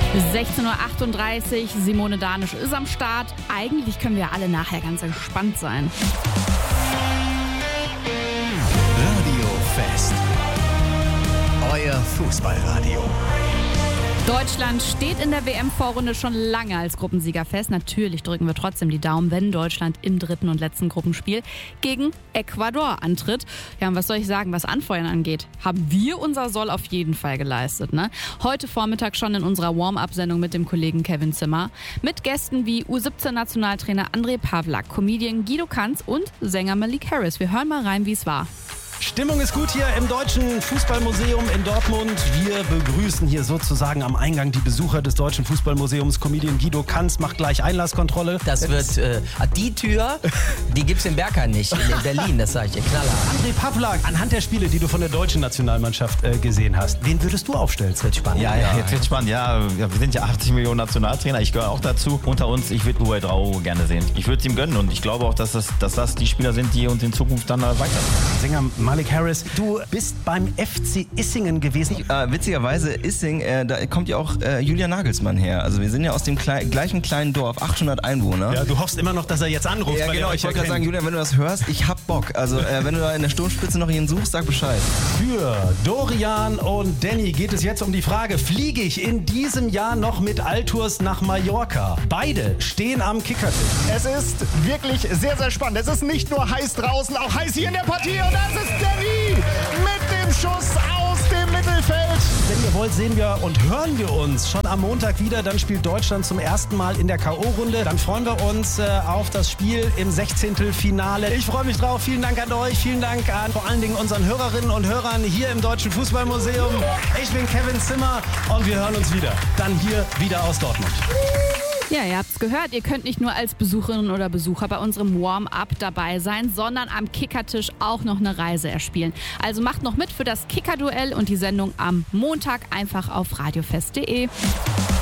16:38 Uhr, Simone Danisch ist am Start. Eigentlich können wir alle nachher ganz entspannt sein. Radio Fest. Euer Fußballradio. Deutschland steht in der WM-Vorrunde schon lange als Gruppensieger fest. Natürlich drücken wir trotzdem die Daumen, wenn Deutschland im dritten und letzten Gruppenspiel gegen Ecuador antritt. Ja, und was soll ich sagen, was Anfeuern angeht? Haben wir unser Soll auf jeden Fall geleistet, ne? Heute Vormittag schon in unserer Warm-Up-Sendung mit dem Kollegen Kevin Zimmer. Mit Gästen wie U17-Nationaltrainer André Pavlak, Comedian Guido Kanz und Sänger Malik Harris. Wir hören mal rein, wie es war. Stimmung ist gut hier im Deutschen Fußballmuseum in Dortmund. Wir begrüßen hier sozusagen am Eingang die Besucher des Deutschen Fußballmuseums. Comedian Guido Kanz macht gleich Einlasskontrolle. Das wird, die Tür, die gibt's in Bergheim nicht, in Berlin, das sage ich dir knallhart. André Pavlak, anhand der Spiele, die du von der deutschen Nationalmannschaft gesehen hast, wen würdest du aufstellen? Das wird spannend. Ja, jetzt wird spannend. Ja, wir sind ja 80 Millionen Nationaltrainer. Ich gehöre auch dazu. Unter uns, ich würde Uwe Drau gerne sehen. Ich würde es ihm gönnen und ich glaube auch, dass das die Spieler sind, die uns in Zukunft dann weiter. Sänger Malik Harris, du bist beim FC Issingen gewesen. Witzigerweise, Issing, da kommt ja auch Julian Nagelsmann her. Also wir sind ja aus dem gleichen kleinen Dorf, 800 Einwohner. Ja, du hoffst immer noch, dass er jetzt anruft. Ja, genau, ich wollte gerade sagen, Julian, wenn du das hörst, ich hab Bock. Also wenn du da in der Sturmspitze noch ihn suchst, sag Bescheid. Für Dorian und Danny geht es jetzt um die Frage, fliege ich in diesem Jahr noch mit Altours nach Mallorca? Beide stehen am Kickertisch. Es ist wirklich sehr, sehr spannend. Es ist nicht nur heiß draußen, auch heiß hier in der Partie. Und das ist Danny mit dem Schuss aus dem Mittelfeld. Wenn ihr wollt, sehen wir und hören wir uns schon am Montag wieder. Dann spielt Deutschland zum ersten Mal in der K.O.-Runde. Dann freuen wir uns auf das Spiel im 16. Finale. Ich freue mich drauf. Vielen Dank an euch. Vielen Dank an vor allen Dingen unseren Hörerinnen und Hörern hier im Deutschen Fußballmuseum. Ich bin Kevin Zimmer und wir hören uns wieder. Dann hier wieder aus Dortmund. Ja, ihr habt's gehört, ihr könnt nicht nur als Besucherinnen oder Besucher bei unserem Warm-Up dabei sein, sondern am Kickertisch auch noch eine Reise erspielen. Also macht noch mit für das Kicker-Duell und die Sendung am Montag einfach auf radiofest.de.